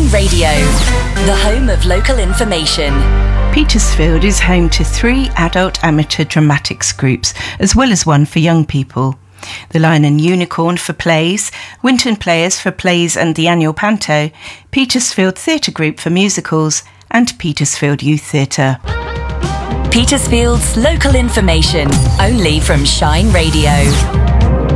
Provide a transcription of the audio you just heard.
Shine Radio, the home of local information. Petersfield is home to 3 adult amateur dramatics groups, as well as one for young people. The Lion and Unicorn for plays, Winton Players for plays and the annual Panto, Petersfield Theatre Group for musicals, and Petersfield Youth Theatre. Petersfield's local information, only from Shine Radio.